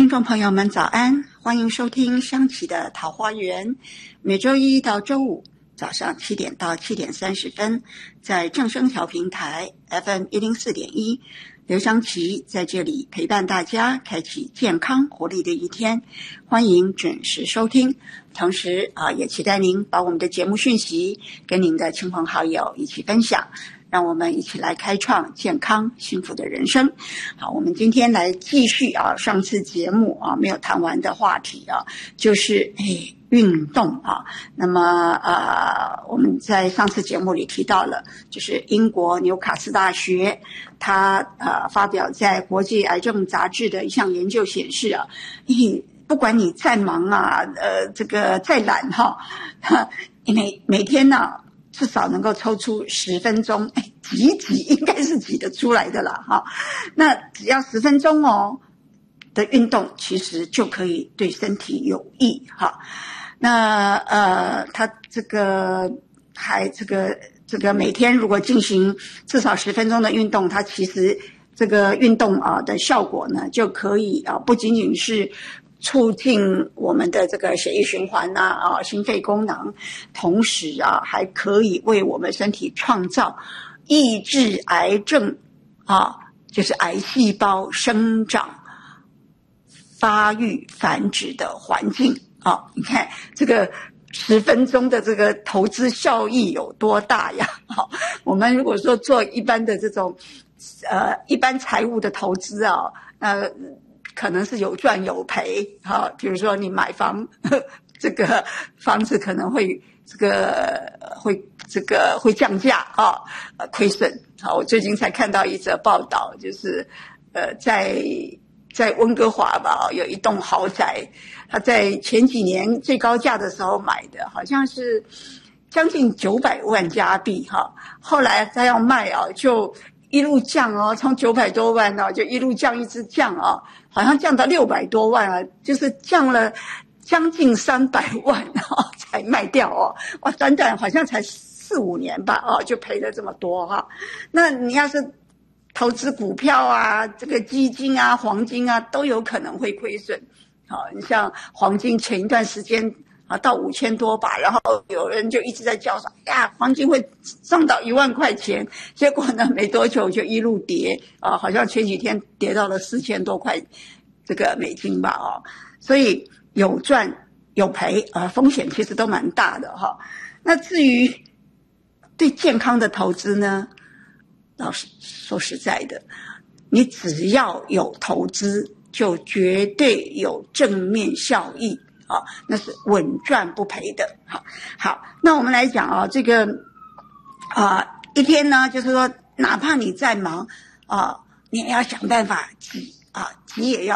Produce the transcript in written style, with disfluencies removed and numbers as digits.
听众朋友们早安，欢迎收听香琪的桃花源，每周一到周五早上7点到7点30分，在正声调频台 FM104.1，刘香琪在这里陪伴大家，开启健康活力的一天，欢迎准时收听。同时也期待您把我们的节目讯息跟您的亲朋好友一起分享，让我们一起来开创健康幸福的人生。好，我们今天来继续上次节目没有谈完的话题就是运动那么我们在上次节目里提到了，就是英国纽卡斯大学他发表在国际癌症杂志的一项研究显示不管你再忙这个再懒每天至少能够抽出10分钟，挤应该是挤得出来的啦那只要10分钟的运动，其实就可以对身体有益那他这个每天如果进行至少10分钟的运动，它其实这个运动的效果呢，就可以不仅仅是促进我们的这个血液循环心肺功能，同时还可以为我们身体创造抑制癌症就是癌细胞生长、发育、繁殖的环境你看这个10分钟的这个投资效益有多大呀我们如果说做一般的这种一般财务的投资可能是有赚有赔比如说你买房这个房子可能会降价亏损我最近才看到一则报道，就是在温哥华吧有一栋豪宅，他在前几年最高价的时候买的，好像是将近900万加币后来他要卖就一路降从900多万就一路降，一直降好像降到600多万就是降了将近300万才卖掉哇，短短好像才4-5年吧就赔了这么多那你要是投资股票这个基金黄金都有可能会亏损你像黄金前一段时间到5000多吧，然后有人就一直在叫说黄金会上到1万块钱，结果呢没多久就一路跌好像前几天跌到了4000多块这个美金吧所以有赚有赔风险其实都蛮大的那至于对健康的投资呢，老实说实在的，你只要有投资就绝对有正面效益那是稳赚不赔的好，那我们来讲这个一天呢，就是说哪怕你再忙你也要想办法挤也要